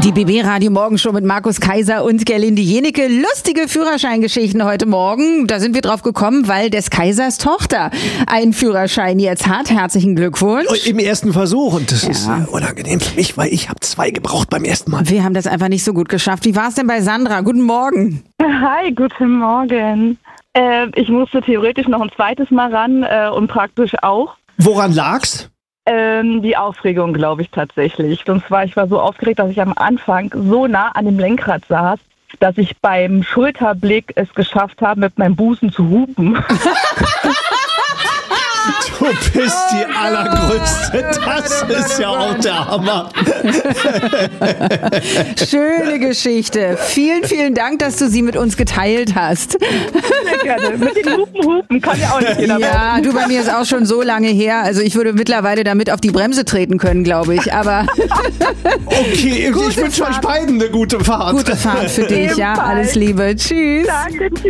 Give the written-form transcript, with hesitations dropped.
Die BB Radio Morgenshow mit Markus Kaiser und Gerlinde Jenecke. Lustige Führerscheingeschichten heute Morgen. Da sind wir drauf gekommen, weil des Kaisers Tochter einen Führerschein jetzt hat. Herzlichen Glückwunsch. Im ersten Versuch. Und das ist unangenehm für mich, weil ich habe 2 gebraucht beim ersten Mal. Wir haben das einfach nicht so gut geschafft. Wie war es denn bei Sandra? Guten Morgen. Hi, guten Morgen. Ich musste theoretisch noch ein zweites Mal ran und praktisch auch. Woran lag's? Die Aufregung, glaube ich, tatsächlich. Und zwar, ich war so aufgeregt, dass ich am Anfang so nah an dem Lenkrad saß, dass ich beim Schulterblick es geschafft habe, mit meinem Busen zu hupen. Du bist die Allergrößte. Das ist ja auch der Hammer. Schöne Geschichte. Vielen, vielen Dank, dass du sie mit uns geteilt hast. Sehr gerne. Mit den Hupen kann ja auch nicht jeder. Ja, du, bei mir ist auch schon so lange her. Also ich würde mittlerweile damit auf die Bremse treten können, glaube ich. Aber okay, ich wünsche euch beiden eine gute Fahrt. Gute Fahrt für dich, ja. Alles Liebe. Tschüss. Danke, tschüss.